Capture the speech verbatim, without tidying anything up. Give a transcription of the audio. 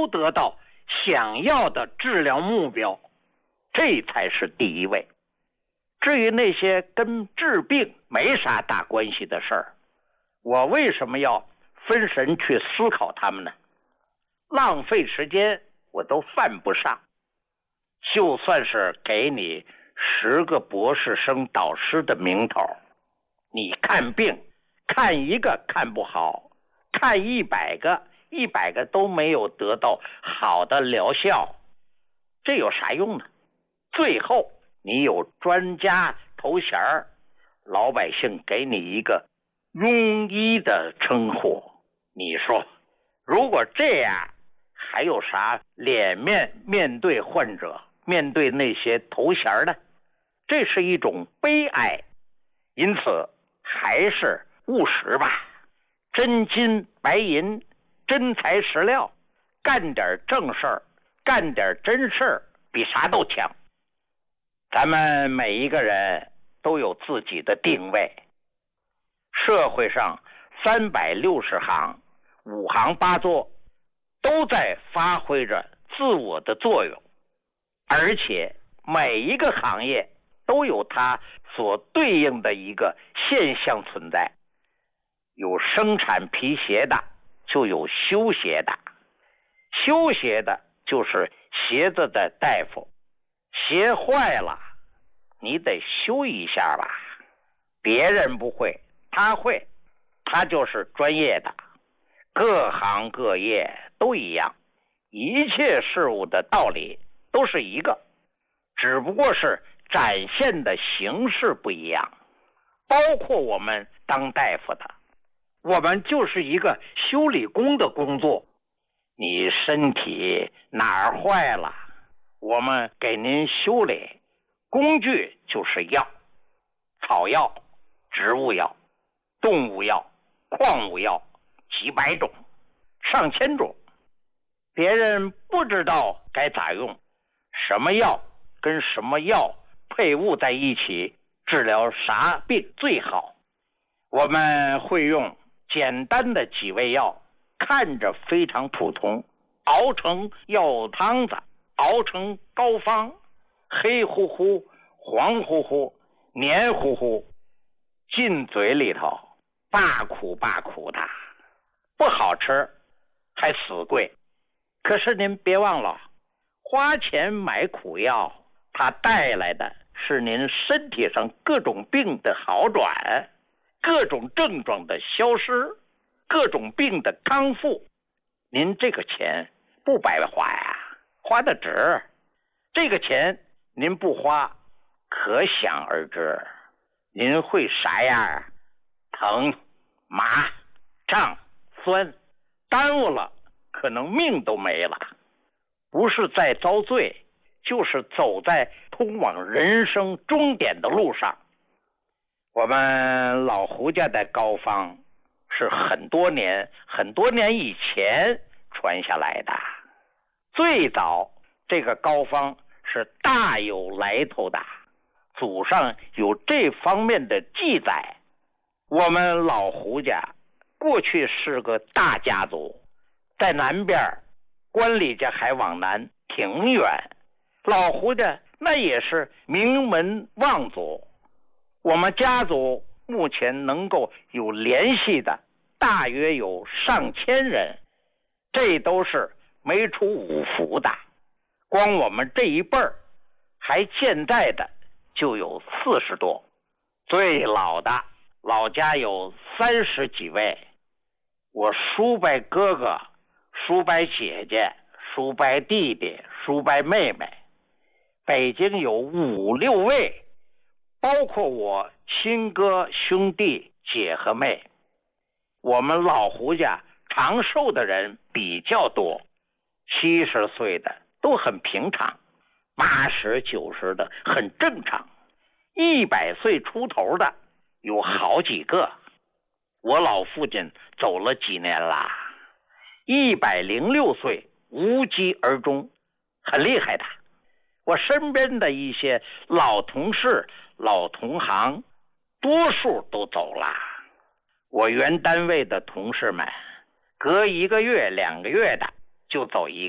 都得到想要的治疗目标，这才是第一位。至于那些跟治病没啥大关系的事儿，我为什么要分神去思考它们呢？浪费时间我都犯不上。就算是给你十个博士生导师的名头，你看病看一个看不好，看一百个一百个都没有得到好的疗效，这有啥用呢？最后你有专家头衔儿，老百姓给你一个庸医的称呼，你说如果这样还有啥脸面面对患者，面对那些头衔呢？这是一种悲哀。因此还是务实吧，真金白银，真材实料，干点正事儿，干点真事儿，比啥都强。咱们每一个人都有自己的定位，社会上三百六十行，五行八作，都在发挥着自我的作用，而且每一个行业都有它所对应的一个现象存在。有生产皮鞋的，就有修鞋的，修鞋的就是鞋子的大夫，鞋坏了你得修一下吧，别人不会他会，他就是专业的。各行各业都一样，一切事物的道理都是一个，只不过是展现的形式不一样。包括我们当大夫的，我们就是一个修理工的工作。你身体哪儿坏了，我们给您修理，工具就是药，草药、植物药、动物药、矿物药，几百种上千种，别人不知道该咋用，什么药跟什么药配伍在一起治疗啥病最好。我们会用简单的几味药，看着非常普通，熬成药汤子，熬成膏方，黑乎乎黄乎乎黏糊糊，进嘴里头罢苦罢苦的，不好吃还死贵。可是您别忘了，花钱买苦药，它带来的是您身体上各种病的好转，各种症状的消失，各种病的康复。您这个钱不白花呀，花的值。这个钱您不花，可想而知您会啥样啊？疼、麻、胀、酸，耽误了可能命都没了。不是在遭罪，就是走在通往人生终点的路上。我们老胡家的膏方是很多年很多年以前传下来的，最早这个膏方是大有来头的，祖上有这方面的记载。我们老胡家过去是个大家族，在南边，关里家还往南挺远，老胡家那也是名门望族。我们家族目前能够有联系的大约有上千人，这都是没出五福的。光我们这一辈儿还健在的就有四十多，最老的老家有三十几位。我叔伯哥哥、叔伯姐姐、叔伯弟弟、叔伯妹妹，北京有五六位，包括我亲哥兄弟姐和妹。我们老胡家长寿的人比较多，七十岁的都很平常，八十九十的很正常，一百岁出头的有好几个。我老父亲走了几年啦，一百零六岁无疾而终，很厉害的。我身边的一些老同事、老同行，多数都走了。我原单位的同事们，隔一个月、两个月的就走一个。